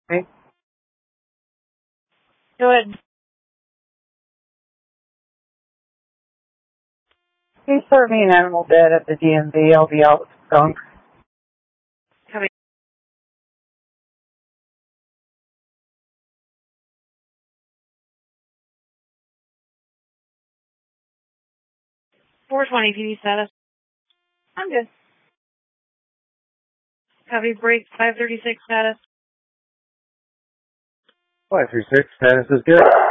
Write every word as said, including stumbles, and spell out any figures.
Okay. Go ahead. He served me an animal dead at the D M V. I'll be out with the skunk. Copy. four twenty P D status. I'm good. Copy. Break five thirty-six status. five three six, status is good.